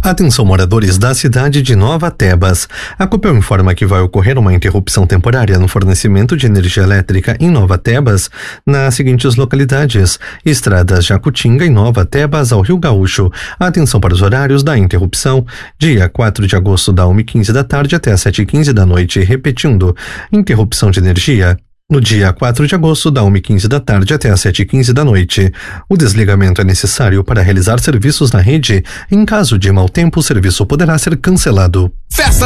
Atenção, moradores da cidade de Nova Tebas. A Copel informa que vai ocorrer uma interrupção temporária no fornecimento de energia elétrica em Nova Tebas, nas seguintes localidades: Estradas Jacutinga e Nova Tebas ao Rio Gaúcho. Atenção para os horários da interrupção: dia 4 de agosto da 1h15 da tarde até as 7h15 da noite. Repetindo, interrupção de energia no dia 4 de agosto, da 1h15 da tarde até as 7h15 da noite. O desligamento é necessário para realizar serviços na rede. Em caso de mau tempo, o serviço poderá ser cancelado. Festa